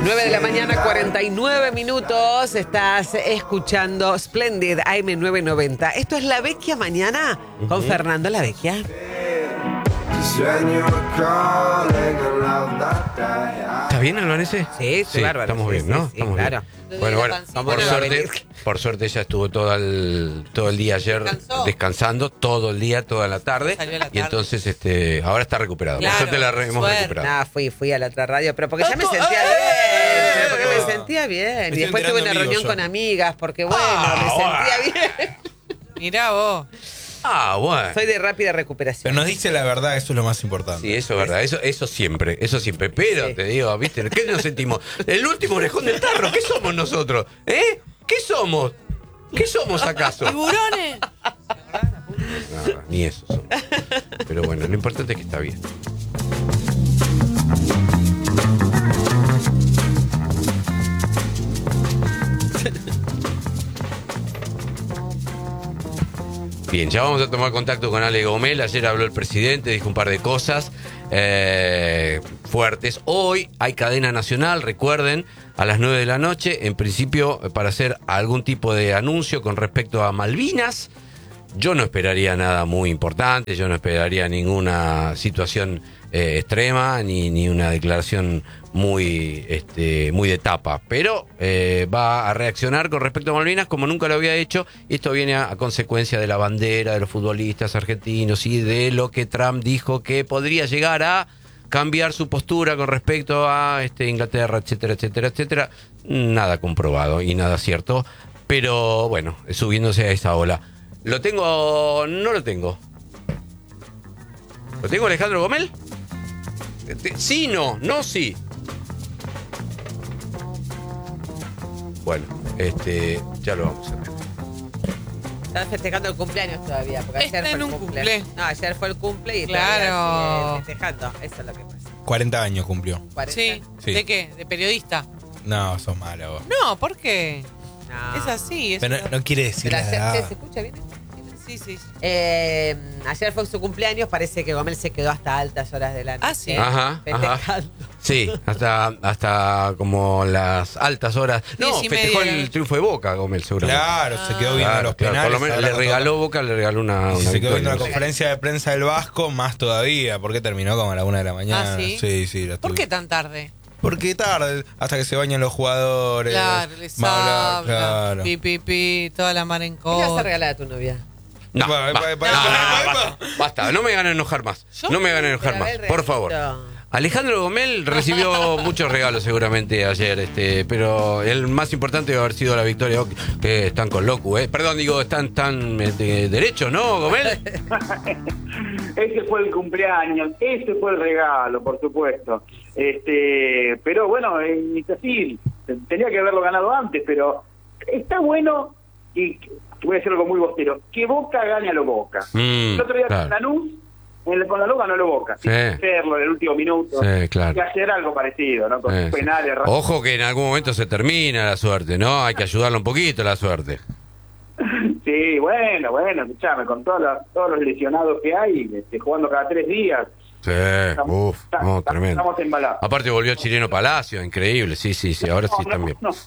9 de la mañana, 49 minutos. Estás escuchando Splendid AM990. Esto es La Vecchia Mañana con Fernando La Vecchia. ¿Está bien, Albanese? Sí, Sí, bárbaro. estamos bien, ¿no? Sí, Estamos claro. bien. Bueno, por suerte ella estuvo todo el día ayer descansando, todo el día, toda la tarde. Y entonces ahora está recuperado. Claro, por suerte la hemos recuperado. Nah, fui a la otra radio, pero porque ya me sentía bien. Porque me sentía bien. Y después tuve una reunión con amigas, porque me sentía bien. Mirá vos. Ah, bueno. Soy de rápida recuperación. Pero nos dice la verdad, eso es lo más importante. Sí, eso es verdad, eso siempre. Pero te digo, ¿viste? ¿Qué nos sentimos? El último orejón del tarro, ¿qué somos nosotros? ¿Eh? ¿Qué somos? ¿Qué somos acaso? ¡Tiburones! Nada, ni eso somos. Pero bueno, lo importante es que está bien. Bien, ya vamos a tomar contacto con Ale Gomel. Ayer habló el presidente, dijo un par de cosas fuertes. Hoy hay cadena nacional, recuerden, a las 9 de la noche, en principio para hacer algún tipo de anuncio con respecto a Malvinas. Yo no esperaría nada muy importante, yo no esperaría ninguna situación extrema, ni una declaración muy de tapa, pero va a reaccionar con respecto a Malvinas como nunca lo había hecho. Esto viene a consecuencia de la bandera de los futbolistas argentinos y de lo que Trump dijo que podría llegar a cambiar su postura con respecto a Inglaterra, etcétera, etcétera, etcétera. Nada comprobado y nada cierto, pero bueno, subiéndose a esa ola. ¿Lo tengo? No lo tengo. ¿Lo tengo, Alejandro Gomel? Sí, no, sí. Bueno, ya lo vamos a ver. Están festejando el cumpleaños todavía, porque ayer Está fue en el un cumple. No, ayer fue el cumple y Claro. todavía sigue festejando. Eso es lo que pasa. 40 años cumplió. 40. Sí. ¿De qué? ¿De periodista? No, sos malo vos. No, ¿por qué? No. Es así. Pero no quiere decir Pero la ayer, edad. ¿se escucha bien? Sí. Ayer fue su cumpleaños, parece que Gomel se quedó hasta altas horas de la noche. Ah, sí. Ajá. Festejando. Sí, hasta como las altas horas. No, 10:30 festejó de la el noche. triunfo de Boca, Gómez, seguramente. Claro, se quedó viendo los penales. Por lo menos ahora le con regaló todo. Boca, le regaló una Y se quedó viendo la victoria. conferencia de prensa del Vasco, más todavía, porque terminó como a la 1 de la mañana. ¿Ah, sí? Sí. ¿Por qué tan tarde? Porque tarde, hasta que se bañan los jugadores. Claro, les va a hablar, habla, claro. pi, toda la mar en ¿Qué le vas a cola. regalar a tu novia? No, Epa, basta, epa, basta, no me hagan enojar más. ¿Yo? No me hagan enojar Pero a más, ver, por favor. regalito. Alejandro Gomel recibió muchos regalos seguramente ayer, pero el más importante debe haber sido la victoria, que están con Locu, Perdón, digo, están derechos, ¿no, Gomel? Ese fue el cumpleaños, ese fue el regalo, por supuesto. Pero bueno, es así, tenía que haberlo ganado antes, pero está bueno, y voy a decir algo muy bostero, que Boca gane a lo Boca. El otro día claro. con Lanús, con la Luz ganó lo Boca, Sí. sin hacerlo en el último minuto, Sí, claro. y hacer algo parecido, ¿no? Con penales. Ojo que en algún momento se termina la suerte, ¿no? Hay que ayudarlo un poquito la suerte. Sí, bueno, escuchame, con todos los lesionados que hay, jugando cada 3 días. Sí, tremendo. Estamos embalados. Aparte volvió Chileno Palacio, increíble, sí, ahora sí también. No.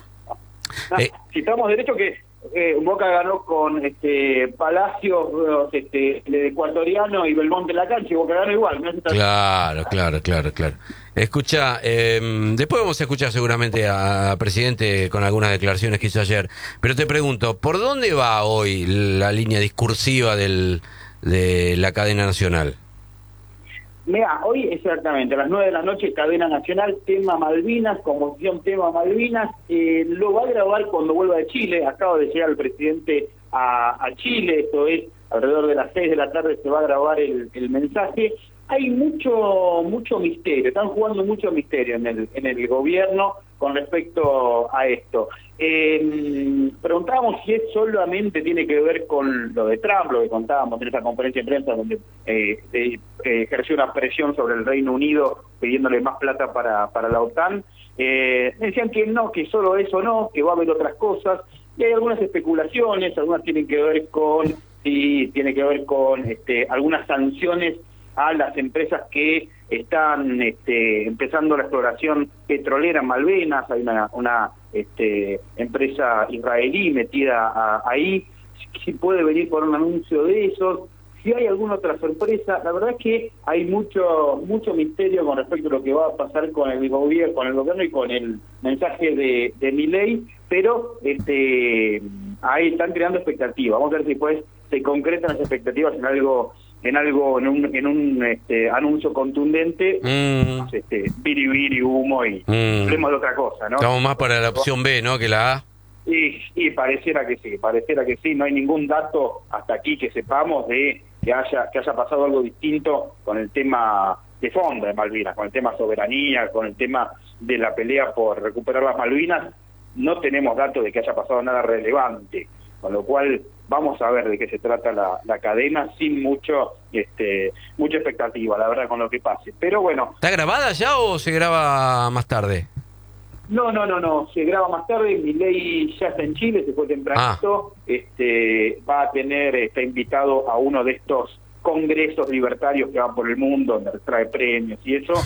Si estamos derecho que Boca ganó con Palacios, el ecuatoriano y Belmonte en la cancha, y Boca ganó igual. ¿No? Claro. Escucha, después vamos a escuchar seguramente a presidente con algunas declaraciones que hizo ayer, pero te pregunto, ¿por dónde va hoy la línea discursiva de la cadena nacional? Mira, hoy exactamente, a las 9 de la noche, cadena nacional, tema Malvinas, conmoción tema Malvinas, lo va a grabar cuando vuelva de Chile. Acaba de llegar el presidente a Chile, esto es, alrededor de las 6 de la tarde se va a grabar el mensaje. Hay mucho misterio, están jugando mucho misterio en el gobierno con respecto a esto. Preguntábamos si es solamente tiene que ver con lo de Trump, lo que contábamos en esa conferencia de prensa donde ejerció una presión sobre el Reino Unido pidiéndole más plata para la OTAN. Decían que no, que solo eso no, que va a haber otras cosas, y hay algunas especulaciones, algunas tienen que ver con algunas sanciones a las empresas que están empezando la exploración petrolera en Malvinas, hay una empresa israelí metida ahí, si puede venir por un anuncio de esos. Si hay alguna otra sorpresa, la verdad es que hay mucho misterio con respecto a lo que va a pasar con el gobierno y con el mensaje de Milei, pero ahí están creando expectativas. Vamos a ver si pues se concretan las expectativas en un anuncio contundente, biribiri, humo y hablemos de otra cosa, ¿no? Estamos más para la opción B, ¿no? Que la A. Y pareciera que sí, no hay ningún dato hasta aquí que sepamos de que haya pasado algo distinto con el tema de fondo de Malvinas, con el tema soberanía, con el tema de la pelea por recuperar las Malvinas. No tenemos datos de que haya pasado nada relevante, con lo cual vamos a ver de qué se trata la cadena sin mucha expectativa, la verdad, con lo que pase. Pero bueno. ¿Está grabada ya o se graba más tarde? No, se graba más tarde. Milei ya está en Chile, se fue tempranito. Va a tener, está invitado a uno de estos congresos libertarios que van por el mundo, donde trae premios y eso.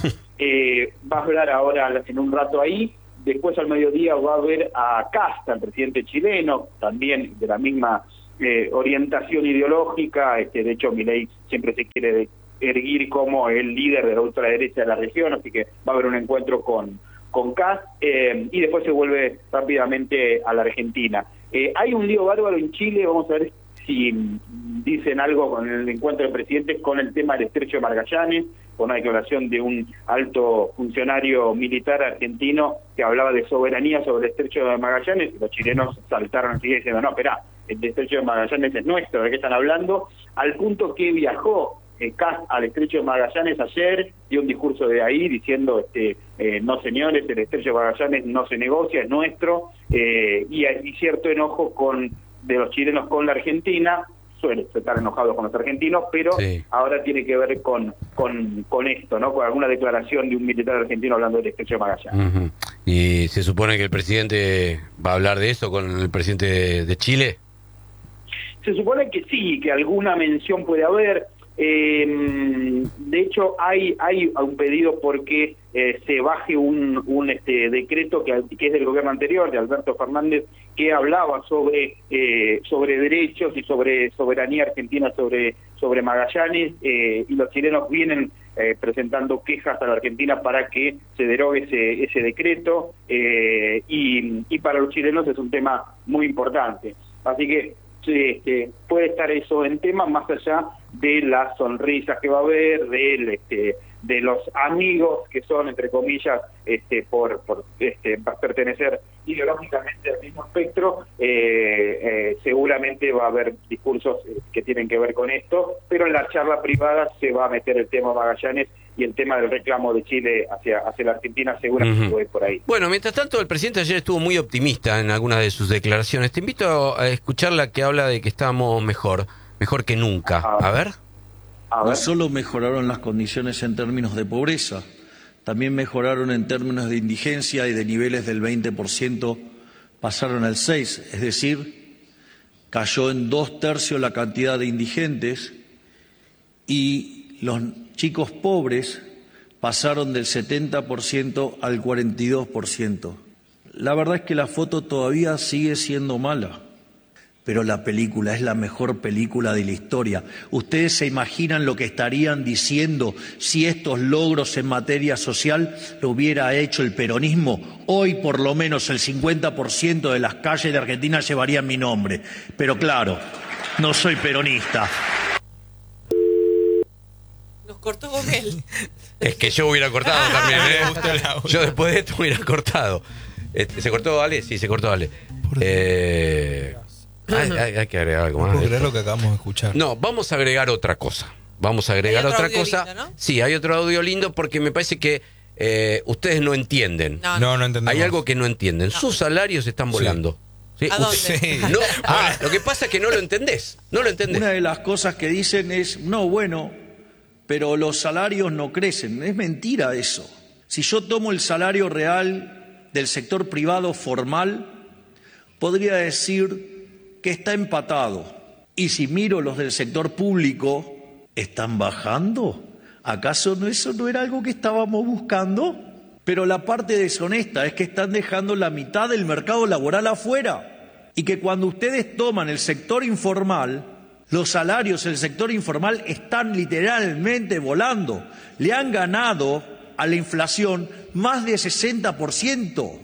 Va a hablar ahora en un rato ahí. Después al mediodía va a ver a Casta, el presidente chileno, también de la misma orientación ideológica. De hecho, Milei siempre se quiere erguir como el líder de la ultraderecha de la región, así que va a haber un encuentro con Kast, y después se vuelve rápidamente a la Argentina. Hay un lío bárbaro en Chile, vamos a ver si dicen algo con el encuentro de presidentes con el tema del estrecho de Magallanes, con una declaración de un alto funcionario militar argentino que hablaba de soberanía sobre el estrecho de Magallanes, y los chilenos saltaron así diciendo, no, espera, el estrecho de Magallanes es nuestro, ¿de qué están hablando? Al punto que viajó Kast al estrecho de Magallanes ayer, dio un discurso de ahí diciendo, no señores, el estrecho de Magallanes no se negocia, es nuestro, y hay cierto enojo de los chilenos con la Argentina. Suelen estar enojados con los argentinos, pero sí, ahora tiene que ver con esto, ¿no? Con alguna declaración de un militar argentino hablando del estrecho de Magallanes. ¿Y se supone que el presidente va a hablar de eso con el presidente de Chile? Se supone que sí, que alguna mención puede haber. De hecho, hay un pedido porque se baje un decreto que es del gobierno anterior, de Alberto Fernández, que hablaba sobre derechos y sobre soberanía argentina sobre Magallanes, y los chilenos vienen presentando quejas a la Argentina para que se derogue ese decreto, y para los chilenos es un tema muy importante. Así que puede estar eso en tema, más allá de las sonrisas que va a haber, de los amigos que son, entre comillas, por pertenecer ideológicamente al mismo espectro. Seguramente va a haber discursos que tienen que ver con esto, pero en la charla privada se va a meter el tema Magallanes y el tema del reclamo de Chile hacia la Argentina, seguramente puede ir por ahí. Bueno, mientras tanto, el presidente ayer estuvo muy optimista en algunas de sus declaraciones. Te invito a escuchar la que habla de que estamos mejor que nunca. A ver. No solo mejoraron las condiciones en términos de pobreza, también mejoraron en términos de indigencia, y de niveles del 20% pasaron al 6%, es decir, cayó en 2/3 la cantidad de indigentes, y los chicos pobres pasaron del 70% al 42%. La verdad es que la foto todavía sigue siendo mala, pero la película es la mejor película de la historia. ¿Ustedes se imaginan lo que estarían diciendo si estos logros en materia social lo hubiera hecho el peronismo? Hoy por lo menos el 50% de las calles de Argentina llevarían mi nombre. Pero claro, no soy peronista. Nos cortó con él. Es que yo hubiera cortado también, ¿eh? Yo después de esto hubiera cortado. ¿Se cortó, Ale? Sí, se cortó, Ale. Hay que agregar algo más. No puedo creer lo que acabamos de escuchar. No, vamos a agregar otra cosa. Vamos a agregar otra cosa. Lindo, ¿no? Sí, hay otro audio lindo, porque me parece que ustedes no entienden. No entendemos. Hay algo que no entienden. No. Sus salarios están volando. ¿Sí? ¿A dónde? Sí. No, lo que pasa es que no lo entendés. No lo entendés. Una de las cosas que dicen es, no, bueno, pero los salarios no crecen. Es mentira eso. Si yo tomo el salario real del sector privado formal, podría decir que está empatado. Y si miro los del sector público, ¿están bajando? ¿Acaso eso no era algo que estábamos buscando? Pero la parte deshonesta es que están dejando la mitad del mercado laboral afuera y que cuando ustedes toman el sector informal, los salarios del sector informal están literalmente volando. Le han ganado a la inflación más de 60%.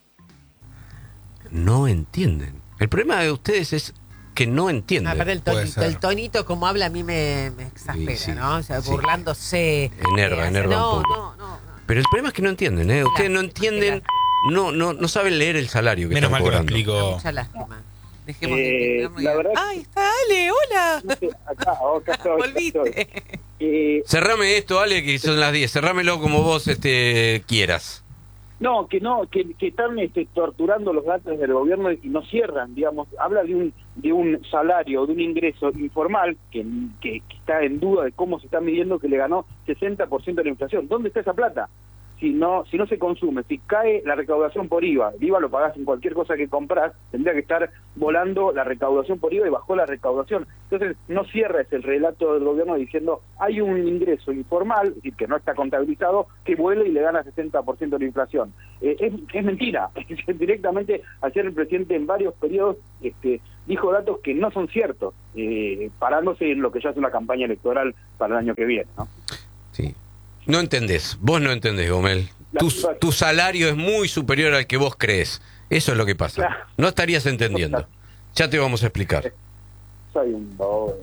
No entienden. El problema de ustedes es que no entienden. Aparte el tonito como habla a mí me exaspera, Sí, ¿no? O sea, burlándose. Enerva un poco. No. Pero el problema es que no entienden, ¿eh? Ustedes no entienden, no saben leer el salario que Menos están mal que lo cobrando. explico. Mucha lástima. Dejemos de indignarnos la y- verdad ¡Ay, está Ale! ¡Hola! acá estoy. Volviste. Cerrame esto, Ale, que son las 10. Cerrámelo como vos quieras. No, que están torturando los datos del gobierno y no cierran, digamos. Habla de un salario, de un ingreso informal que está en duda de cómo se está midiendo, que le ganó 60% de la inflación. ¿Dónde está esa plata? Si no se consume, si cae la recaudación por IVA, el IVA lo pagás en cualquier cosa que compras, tendría que estar volando la recaudación por IVA y bajó la recaudación. Entonces no cierra ese relato del gobierno diciendo hay un ingreso informal, es decir, que no está contabilizado, que vuela y le gana 60% de la inflación. Es mentira. Directamente ayer el presidente en varios periodos dijo datos que no son ciertos, parándose en lo que ya es una campaña electoral para el año que viene, ¿no? Sí. No entendés, vos no entendés, Gomel. La Tu situación. salario es muy superior al que vos crees. Eso es lo que pasa. Claro. No estarías entendiendo. Ya te vamos a explicar. Soy un bobo.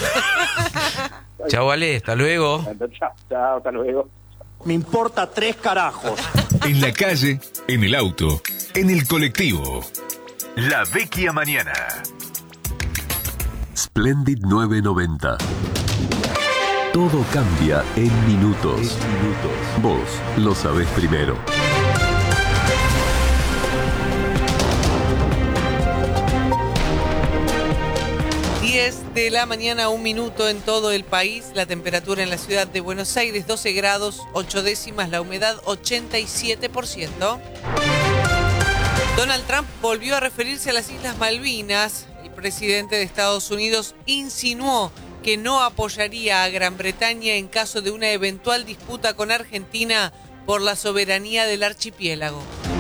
Chau, Ale, hasta luego. Chao, hasta luego. Me importa 3 carajos. En la calle, en el auto, en el colectivo. La Vecchia Mañana. Splendid 990. Todo cambia en minutos. Vos lo sabés primero. De la mañana, 1 minuto en todo el país. La temperatura en la ciudad de Buenos Aires, 12 grados, 8 décimas. La humedad, 87%. Donald Trump volvió a referirse a las Islas Malvinas. El presidente de Estados Unidos insinuó que no apoyaría a Gran Bretaña en caso de una eventual disputa con Argentina por la soberanía del archipiélago.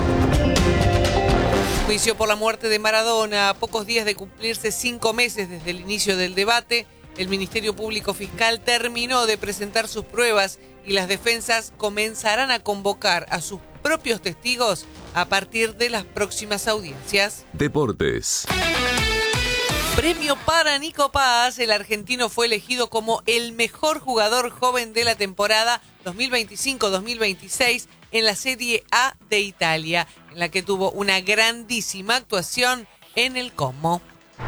Juicio por la muerte de Maradona. A pocos días de cumplirse 5 meses desde el inicio del debate, el Ministerio Público Fiscal terminó de presentar sus pruebas y las defensas comenzarán a convocar a sus propios testigos a partir de las próximas audiencias. Deportes. Premio para Nico Paz. El argentino fue elegido como el mejor jugador joven de la temporada 2025-2026 en la Serie A de Italia, en la que tuvo una grandísima actuación en el Como.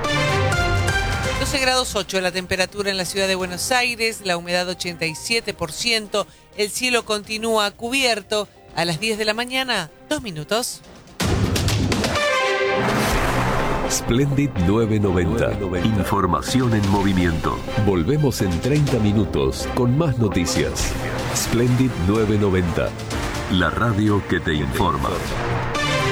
12 grados 8 la temperatura en la ciudad de Buenos Aires, la humedad 87%, el cielo continúa cubierto. A las 10 de la mañana, 2 minutos. Splendid 990. Información en movimiento. Volvemos en 30 minutos con más noticias. Splendid 990. La radio que te informa.